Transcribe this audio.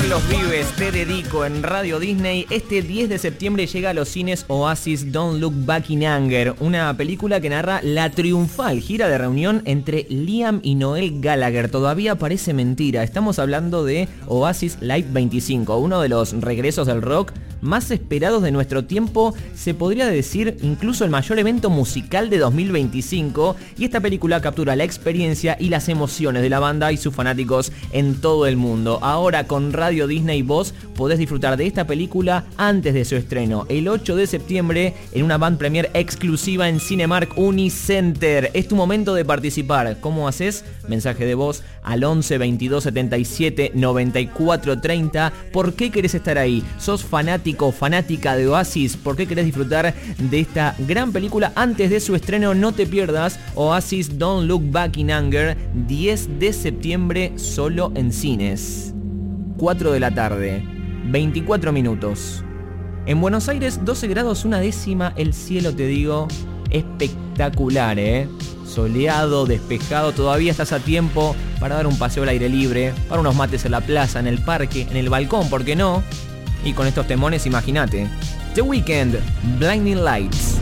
Carlos Vives, te dedico en Radio Disney. Este 10 de septiembre llega a los cines Oasis Don't Look Back in Anger, una película que narra la triunfal gira de reunión entre Liam y Noel Gallagher. Todavía parece mentira, estamos hablando de Oasis Live 25, uno de los regresos del rock más esperados de nuestro tiempo, se podría decir incluso el mayor evento musical de 2025, y esta película captura la experiencia y las emociones de la banda y sus fanáticos en todo el mundo. Ahora con Radio Disney vos podés disfrutar de esta película antes de su estreno, el 8 de septiembre, en una band premiere exclusiva en Cinemark Unicenter. Es tu momento de participar. ¿Cómo haces? Mensaje de voz al 11 22 77 94 30. ¿Por qué querés estar ahí? ¿Sos fanático o fanática de Oasis? ¿Por qué querés disfrutar de esta gran película antes de su estreno? No te pierdas Oasis Don't Look Back in Anger, 10 de septiembre, solo en cines. 4 de la tarde, 24 minutos. En Buenos Aires, 12 grados, una décima, el cielo, te digo, espectacular, soleado, despejado. Todavía estás a tiempo para dar un paseo al aire libre, para unos mates en la plaza, en el parque, en el balcón, ¿por qué no? Y con estos temones, imagínate. The Weeknd, Blinding Lights.